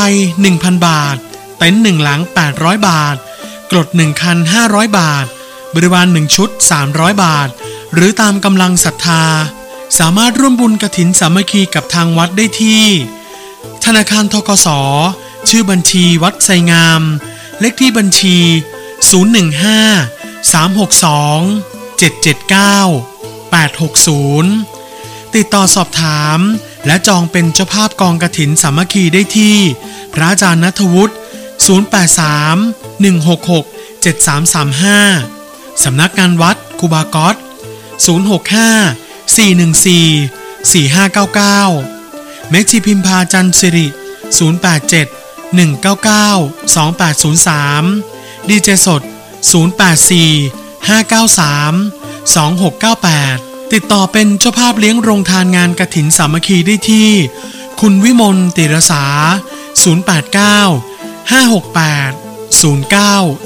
1,000 บาทเต็นท์1หลัง800 บาทกรด1คัน500 บาทบริวาร1ชุด300 บาทหรือตามกำลังศรัทธาสามารถร่วมบุญกฐินสามัคคีกับทางวัดได้ที่ธนาคารธกส.ชื่อบัญชีวัดไซงามเลขที่บัญชี015-362-779-860ติดต่อสอบถามและจองเป็นเจ้าภาพกองกฐินสามัคคีได้ที่พระอาจารย์ณัฐวุฒิ083-166-7335สำนักงานวัดครูบาก๊อต065-414-4599เมกจีพิมพาจันทร์สิริ087-199-2803ดีเจสด084-593-2698ติดต่อเป็นเจ้าภาพเลี้ยงโรงทานงานกฐินสามัคคีได้ที่คุณวิมลติรสา089-568-09